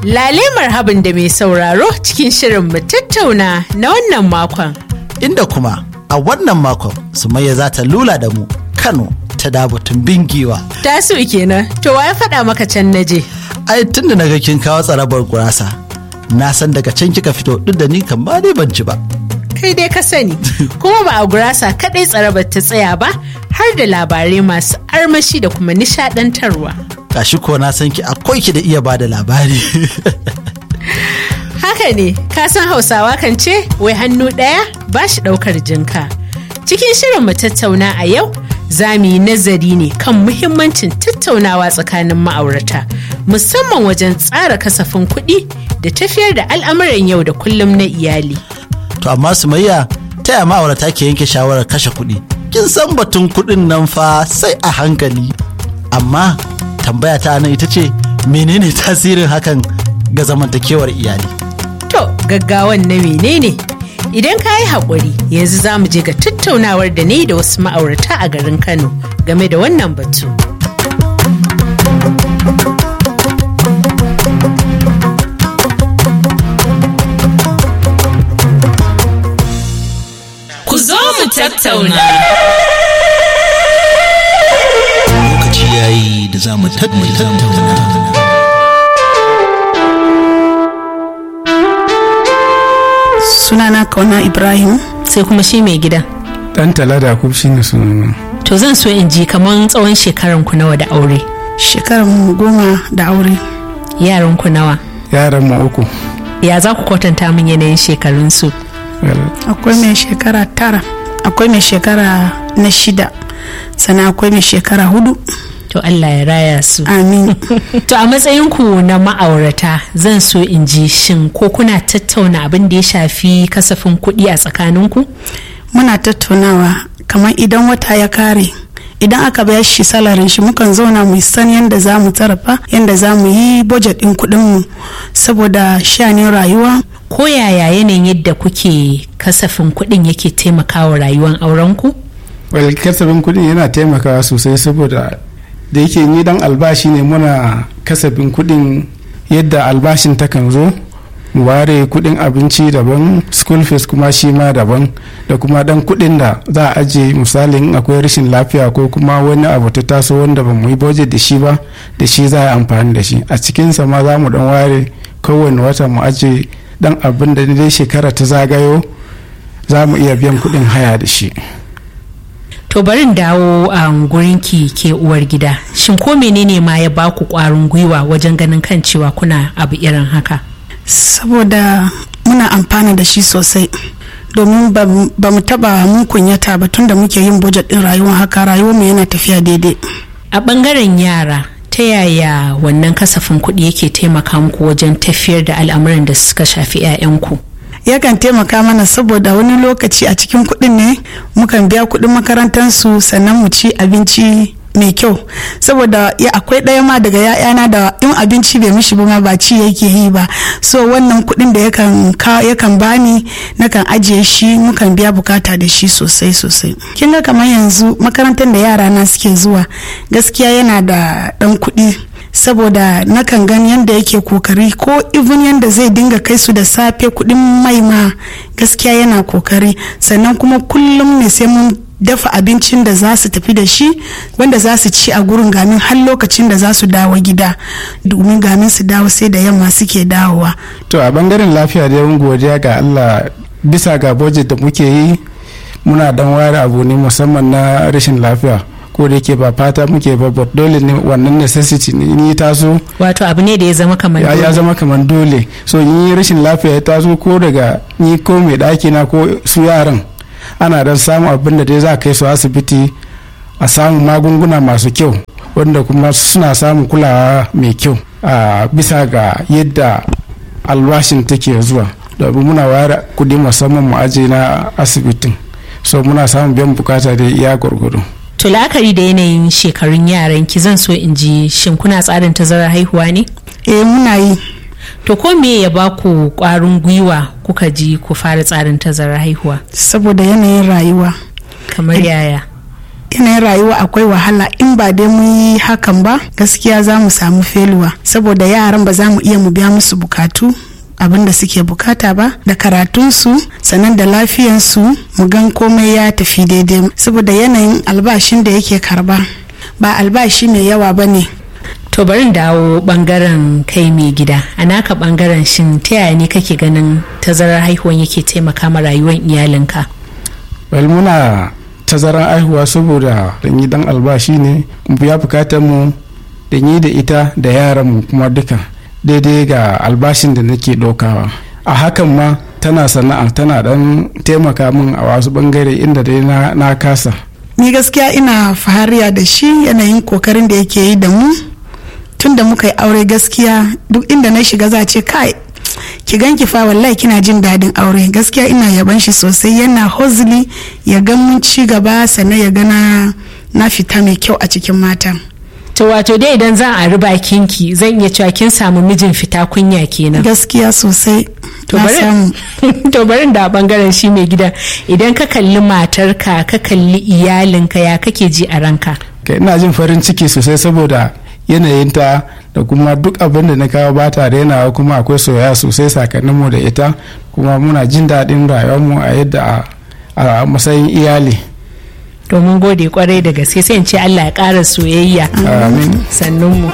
Lale marhaban da mai sauraro cikin shirin mu tattauna na wannan makon. Inda kuma a wannan makon Sumayya za ta lula da mu Kano ta dabutun bingiwa. Tasu kenan, to wa ya faɗa maka can naje? Ai tun da naga kin kawo tsarabar gurasa, na san daga can kika fito duk da ni kan ba dai ban ci ba. Kai dai ka sani, kuma ba a gurasa kaɗai tsarabar ta tsaya ba, har da labarai masu armashi da kuma nishaɗantarwa. Gashi ko na san ki akwai ki da iya ba da labari. Haka ne, ka san Hausawa kan ce wai hannu ɗaya ba shi ɗaukar jinka. Cikin shirin mu tattauna a yau, za mu yi nazari ne kan muhimmancin tattaunawa tsakanin ma'aurata, musamman wajen tsara kasafin kuɗi da tafiyar da al'amuran yau da kullum na iyali. To amma Sumayya, ta yaya ma'aurata ke yanke shawarar kashe kuɗi? Kin san batun kuɗin nan fa sai a hankali. Amma tambaya ta nan ita ce, menene tasirin hakan ga zamantakewar iyali? To, gaggawan na menene? Idan ka yi haƙuri, yanzu za mu je ga tattaunawar da ni da wasu ma'aurata a garin Kano game da wannan batu. Ku zo mu tattauna. Lokaci yayi da za mu tattauna. Sunana Kauna Ibrahim. Sai kuma shi mai gida. Dan Talada Kub shi ne sunana. To zan so in ji kaman tsawon shekaran ku nawa da aure? Shekaran mu 10 da aure. Yaran ku nawa? Yaran mu 3. Ya za ku kwatanta min yanayin shekarun su? Akwai mai shekara 9, akwai mai shekara na 6, sannan akwai mai shekara 4. To Allah ya raya su. Amin. To a matsayinku na ma'aurata, zan so in ji shin ko kuna tattauna abin da ya shafi kasafin kuɗi a tsakaninku? Muna tattaunawa, kamar idan wata ya kare, idan aka bayar shi salarin shi, mukan zauna mu san yadda za mu tarafa, yadda za mu yi budget ɗin kuɗinmu saboda shanin rayuwa. Ko yaya yanayin yadda kuke kasafin kuɗin yake taimakawa rayuwar aurenku? Kasafin kuɗin yana taimakawa sosai saboda da yake ni dan albashi ne, muna kasafin kuɗin yadda albashin takan zo, mu ware kuɗin abinci daban, school fees kuma shi ma daban, da kuma dan kuɗin da za a ajiye misalin akwai rashin lafiya ko kuma wani abu ta taso wanda ba mu yi budget da shi ba, da shi za a amfani da shi. A cikinsa ma za mu dan ware kowane wata mu ajiye dan abin da dai shekara ta zagayo za mu iya biyan kuɗin haya da shi. To barin dawo a gurinki ke uwar gida, shin ko menene ma ya baku ƙwarin gwiwa wajen ganin kan cewa kuna abu irin haka? Saboda muna amfana da shi sosai, domin ba mu taba mun kunyata ba tun da muke yin budget din rayuwar haka, rayuwar mu yana tafiya daidai. A bangaren yara, ta yaya wannan kasafin kuɗi yake taimaka muku wajen tafiyar da al'amuran da suka shafi 'ya'yanku? Yakan taimaka mana saboda wani lokaci a cikin kuɗin ne mukan biya kuɗin makarantarsu, sannan mu ci abinci mai kyau, saboda akwai ɗaya ma daga ya'yana da in abinci bai mishi ba ma ba ci yake yi ba, so wannan kuɗin da yakan bani nakan ajiye shi, mukan biya bukata da shi sosai. Kin ga kamar yanzu makarantar da yara na suke zuwa, gaskiya yana da ɗan kuɗi, saboda nakan gani yadda yake kokari, ko even yadda zai dinga kai su da safe kudin mai ma gaskiya yana kokari. Sannan kuma kullum ne sai mun dafa abincin da za su tafi da shi, wanda za su ci a gurin gamin har lokacin da za su dawo gida, domin gamin su dawo sai da yamma suke dawowa. To a bangaren lafiya da yawan godiya ga Allah, bisa ga budget da muke yi, muna dan ware abu ne musamman na rashin lafiya, ko da yake ba fata muke ba, but dole ne wannan necessity ne in yi taso, wato abu ne da ya zama kamar dole. Ya zama kamar dole, so in yi rashin lafiya ya taso, ko daga ni ko mai ɗaki na ko su yaran, ana dan samun abin da dai za a kai su asibiti a samu magunguna masu kyau, wanda kuma suna samun kulawa mai kyau a bisa ga yadda albashin take zuwa, domin muna ware kudi musamman mu aje na asibitin, so muna samun biyan bukata da iya gwargwado. To la'akari da yanayin shekarun yaran ki, zan so in ji shin kuna tsarin tazarar haihuwa ne? Muna yi. To ko me ya baku kwarin gwiwa kuka ji ku fara tsarin tazarar haihuwa? Saboda yanayin rayuwa. Kamar yaya? yanayin rayuwa akwai wahala, in ba dai mun yi hakan ba gaskiya za mu samu feluwa, saboda yaran ba za mu iya mu biya musu bukatu abin da suke bukata ba, da karatunsu sannan da lafiyansu mu gan komai ya tafi daidai, saboda yanayin albashin da yake karba ba albashi mai yawa ba ne. To bari dawo bangaren kai mai gida, a naka bangaren shin ta yaya ne kake ganin tazarar haihuwan yake taimaka ma rayuwar iyalinka? Well, muna tazarar haihuwa saboda danyi dan albashi ne, mu biya bukatar mu da ni da ita da yaran mu kuma duka daidai ga albashin da nake ɗaukawa. A hakan ma tana sana'a, tana dan taimaka min a wasu bangare inda dai na kasa. Ni gaskiya ina fahariya da shi yanayin kokarin da yake yi da mu tun da muka yi aure. Gaskiya duk inda na shiga za ce kai ki ganki fa wallahi kina jin dadin aure. Gaskiya ina yaban shi sosai, yana hozli ya ga mun ci gaba sannan ya gana na fita mai kyau a cikin mata. To wato dai idan zan a riba kinki zan iya cewa kin samu mijin fita kunya kenan. Gaskiya sosai. To bari da bangaren shi mai gida, idan ka kalli matarka ka kalli iyalinka ya kake ji a ranka? Ina jin farin ciki sosai saboda yanayinta da kuma duk abin da na kawo ba ta rainawa, kuma akwai soyayya sosai tsakaninmu da ita, kuma muna jin daɗin rayuwarmu a yadda a matsayin iyali. Domin gode kwarai da gaske, sai in ce Allah ya ƙara soyayya. Amin. Sannunmu.